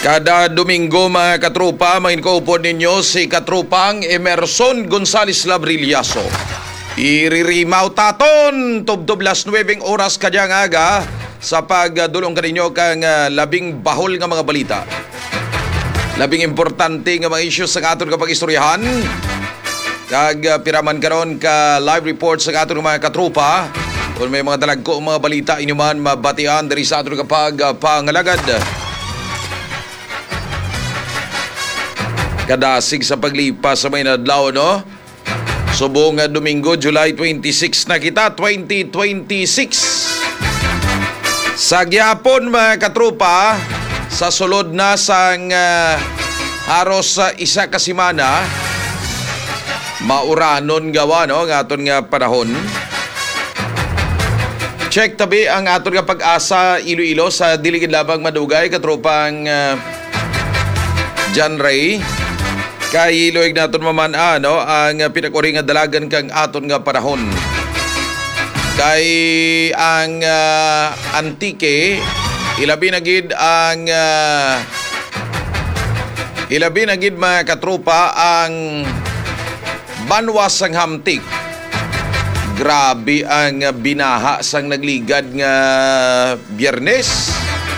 Kada Domingo mga katropa, mainkaupod ninyo si katrupang Emerson Gonzales Labrillaso. Iririmaw taton, tubtob las 9 oras kadyang aga sa pagdulong kaninyo kang labing bahol nga mga balita. Labing importante nga mga issues sa aton kapag istoryahan. Kag piraman karon ka live report sa aton mga katropa. Kung may mga dalagko mga balita inyuman mabatian dari sa aton kapag pangalagad. Kadasig sa paglipas sa may nadlaw, no? Subong Domingo, July 26 na kita, 2026. Sa gyapon mga katropa, sa sulod na sang haros sa isa ka semana, mauranon gawa, no? Ng aton nga panahon. Check tabi ang aton nga pag-asa Iloilo sa diligid labang madugay, katropang John Ray. Kay iloig naton maman ano ang pinakuri nga dalagan kang aton nga panahon. Kay ang antike ilabi na gid ang ilabi na gid mga katropa ang banwas sang hamtik. Grabe ang binaha sang nagligad nga Biyernes.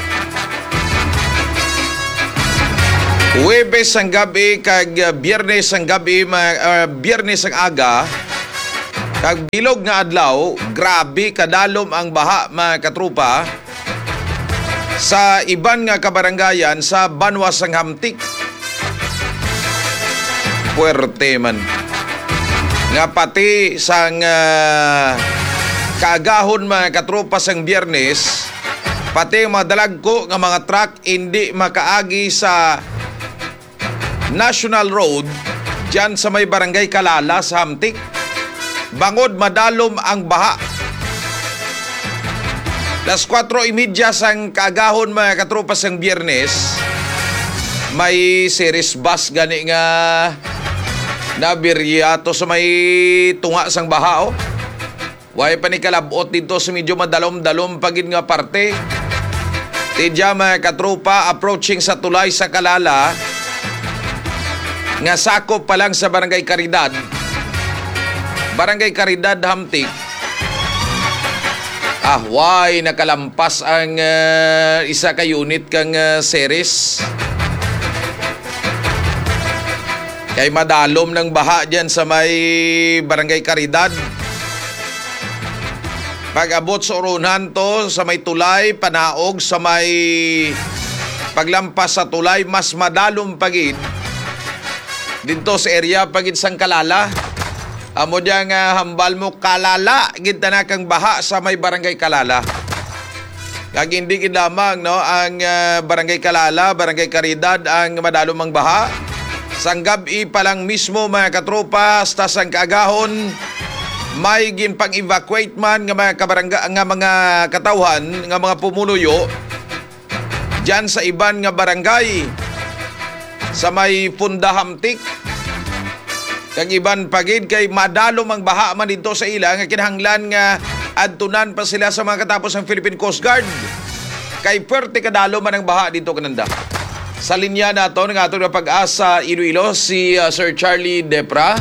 Huwebes ang gabi kag Biyernes ang gabi, Biyernes ang aga kag bilog nga adlaw, grabe kadalom ang baha mga katrupa sa iban nga kabarangayan sa banwas ang hamtik. Puwerte man. Nga pati sang kaagahon mga katrupa sang Biyernes, pati mga dalagko nga mga truck hindi makaagi sa National Road diyan sa may barangay Kalala sa Hamtik. Bangod madalom ang baha. Las 4:30 sang kaagahon mga katropa sang Biyernes, may series bus gani nga nabiryato sa may tunga sang baha. Way pa ni kalabot dito sa medyo madalom-dalom pagid nga parte. Tidya mga katropa approaching sa tulay sa Kalala nga sakop pa lang sa Barangay Caridad. Barangay Caridad, Hamtik. Why nakalampas ang isa ka unit kang series. Kay madalom ng baha dyan sa may Barangay Caridad. Pag-abot sa Orunhan to, sa may tulay, panaog, sa may paglampas sa tulay, mas madalom pagid dito sa area pagid sang Kalala. Amo diyan nga hambal mo Kalala gid na kang baha sa may Barangay Kalala. Kag hindi gid lamang no ang Barangay Kalala, Barangay Caridad ang madalom ang baha. Sang gabi pa lang mismo mga katropa hasta sang kaagahon may ginpang-evacuate man nga mga kabarangay nga mga katawhan nga mga pumunuyo diyan sa iban nga barangay sa may Punda Hamtik. Kag iban pagid kay madalom ang baha man dito sa ila nga kinahanglan nga adtunan pa sila sa mga katapos ng Philippine Coast Guard. Kay puwerte kadalo man ang baha dito kananda. Sa linya nato ng aton nga pag-asa Iloilo si Sir Charlie Depra.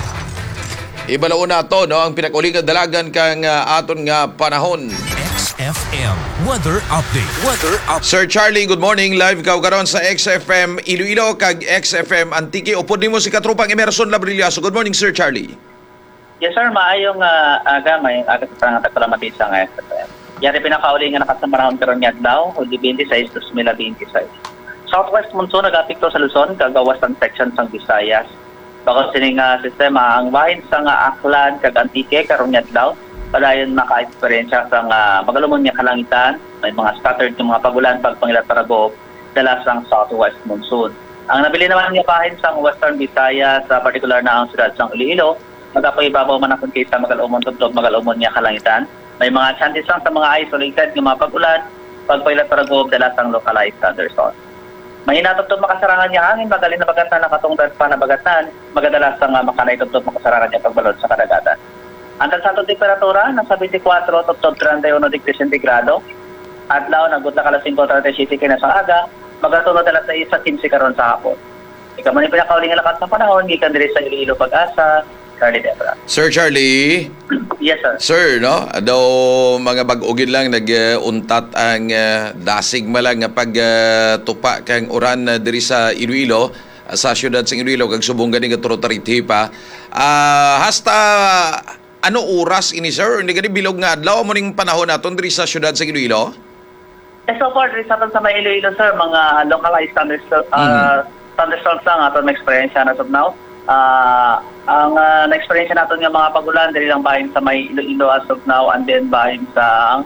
Ibalaon nato no ang pinakuli nga dalagan kang aton nga panahon. XFM Weather Update. Sir Charlie, good morning. Live ka karon sa XFM Iloilo kag XFM Antique. Upod nimo si katrupang Emerson Labrillaso. Good morning, Sir Charlie. Yes, sir. Maayong aga. May aga sa pangatag kalamati sa XFM. Yari pinakauli nga nakasamarahon karon nga daw, Hulyo 26 to 2026. Southwest monsoon nagapikto sa Luzon, kagawas ang section sang Visayas. Bakit sining sistema ang bahin sa Aklan kag Antique karon nga daw. Padayon maka-eksperyensya sa magalumon niya kalangitan, may mga scattered yung mga pagulan pagpangilat parago dala sang southwest monsoon. Ang nabili naman niya bahin sa Western Visayas, sa particular na ang siyudad sang Iloilo, magapagibabaw man akong kita magalumon tubtob magalumon niya kalangitan. May mga chances lang sa mga isolated ng mga pagulan, pagpangilat parago dala sang localized thunderstorms. Mahina tubtob makasarangan niya hangin, magaling na bagatan nakatungtad pa na bagatan, magadalas sang makanay tubtob makasarangan niya pagbalot sa kadagatan. Ang tansatong temperatura, nasa 24 to 31 degrees centigrado. Adlaw, nagutla ka 5:37 na sa aga. magatunod alas 6 sa 15 karon sa hapon. Ikaw man yung pinakauling nga lakas ng panahon, gikan diri sa Iloilo Pag-asa, Charlie Debra. Sir Charlie, Yes, sir. sir, no? Daw mga bag-ugin lang nag-untat ang dasig malang nga pagtupa kang uran diri sa Iloilo, sa syudad sa Iloilo kag subong gani nga Trotariti pa. Hasta ano oras ini, sir? Hindi gani bilog nga adlaw mo ning panahon naton diri sa syudad sa Iloilo? So far, diri sa may Iloilo, sir, mga localized thunderstorms lang aton ma-experience as of now. Ang na-experience natin yung mga pagulan diri lang bahin sa may Iloilo as of now, and then bahin sa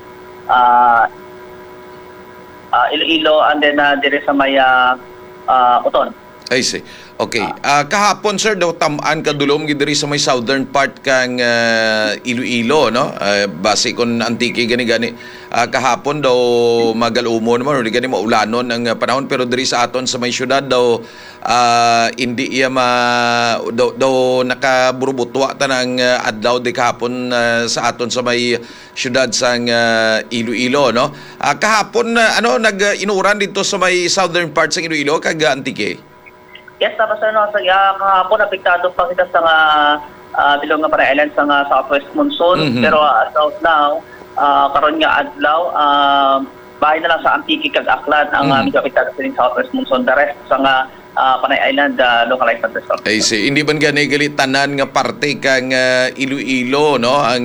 Iloilo, and then diri sa may Uton. I see. Okay. Kahapon, sir, daw tamaan ka dulom diri sa may southern part kang Iloilo, no? Base kon antiki gani-gani. Kahapon daw magalumon naman, hindi gani maulanon ang panahon, pero diri sa aton sa may syudad daw hindi iya daw nakaburubutwa tanang adlaw di kahapon sa aton sa may syudad sang Iloilo, no? Kahapon ano nag-inuran dito sa may southern part sa Iloilo kag antiki. Yes, tapos sa kahapon, apektado pa kita sa bilog nga para island sa southwest monsoon. Pero as of now, karon nga adlaw, bahay na lang sa Antique kag Aklan ang medyo apektado sa southwest monsoon. The rest sa Panay Island, localized thunderstorms. Ay, hindi man gani gali tanan nga parte kang Iloilo, no? Ang